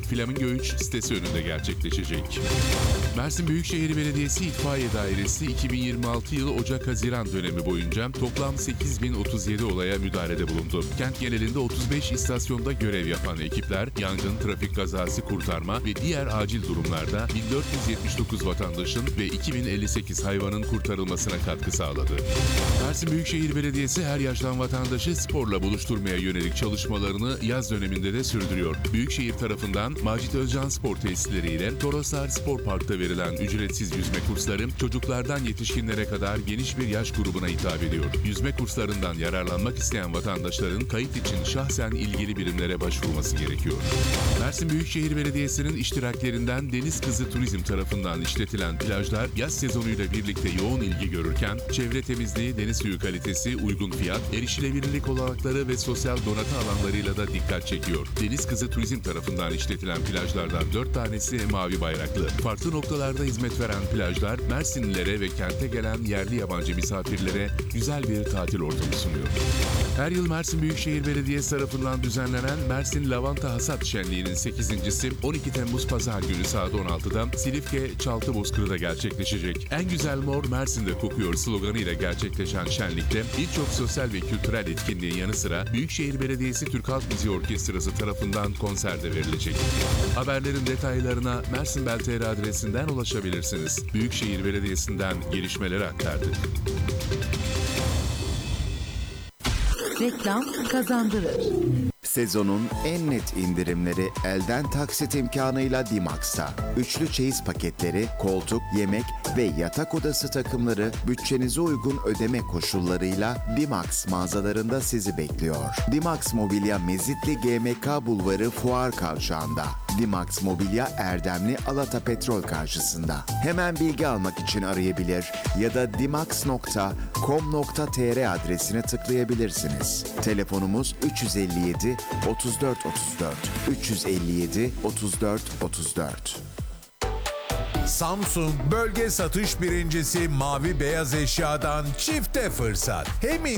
Flamingo 3 sitesi önünde gerçekleşecek. Mersin Büyükşehir Belediyesi İtfaiye Dairesi 2026 yılı Ocak-Haziran dönemi boyunca toplam 8037 olaya müdahalede bulundu. Kent genelinde 35 istasyonda görev yapan ekipler yangın, trafik kazası, kurtarma ve diğer acil durumlarda 1479 vatandaşın ve 2058 hayvanın kurtarılmasına katkı sağladı. Mersin Büyükşehir Belediyesi her yaştan vatandaşı sporla buluşturmaya yönelik çalışmalarını yaz döneminde de sürdürüyor. Büyükşehir tarafından Macit Özcan Spor Tesisleri ile Toroslar Spor Park'ta verilen ücretsiz yüzme kursları çocuklardan yetişkinlere kadar geniş bir yaş grubuna hitap ediyor. Yüzme kurslarından yararlanmak isteyen vatandaşların kayıt için şahsen ilgili birimlere başvurması gerekiyor. Mersin Büyükşehir Belediyesi'nin iştiraklerinden Deniz Kızı Turizm tarafından işletilen plajlar yaz sezonuyla birlikte yoğun ilgi görürken çevre temizliği, deniz suyu kalitesi, uygun fiyat, erişilebilirlik olanakları ve sosyal donatı alanlarıyla da dikkat çekiyor. Deniz Kızı Turizm tarafından işletilen plajlardan 4 tanesi mavi bayraklı. Farklı noktalarda hizmet veren plajlar Mersinlilere ve kente gelen yerli yabancı misafirlere güzel bir tatil ortamı sunuyor. Her yıl Mersin Büyükşehir Belediyesi tarafından düzenlenen Mersin Lavanta Hasat Şenliği'nin 8.si 12 Temmuz Pazar günü saat 16'da Silifke Çaltıbozkır'da gerçekleşecek. En güzel mor Mersin'de kokuyor sloganıyla gerçekleşen şenlikte birçok sosyal ve kültürel etkinliğin yanı sıra Büyükşehir Belediyesi Türk Halk Müziği Orkestrası tarafından konser de verilecek. Haberlerin detaylarına mersinbel.tr adresinden ulaşabilirsiniz. Büyükşehir Belediyesi'nden gelişmeleri aktardık. Reklam kazandırır. Sezonun en net indirimleri elden taksit imkanıyla Dimax'ta. Üçlü çeyiz paketleri, koltuk, yemek ve yatak odası takımları bütçenize uygun ödeme koşullarıyla Dimax mağazalarında sizi bekliyor. Dimax Mobilya Mezitli GMK Bulvarı Fuar Kavşağı'nda. Dimax Mobilya Erdemli Alata Petrol karşısında. Hemen bilgi almak için arayabilir ya da dimax.com.tr adresine tıklayabilirsiniz. Telefonumuz 357 34 34 357 34 34. Samsung bölge satış birincisi Mavi Beyaz Eşya'dan çifte fırsat. Hem